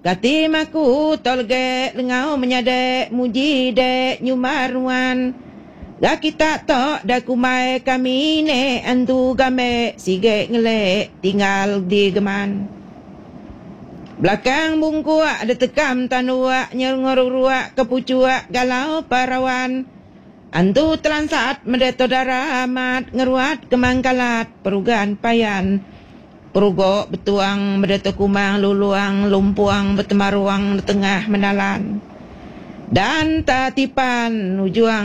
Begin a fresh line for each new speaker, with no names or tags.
Kati maku tolge lengau menyadek muji dek nyumaruan. Ga kita tok da kumai kami ne antu game sige ngele tinggal di geman. Belakang bungkuak ada tekam tanuak nyerngorurua kepucuak galau parawan. Antu telansat mendeto darah amat ngeruat kemangkalat perugan payan. Perugok betuang mendeto kumang luluang lumpuang bertemaruang di tengah menalan. Dan tatipan ujuang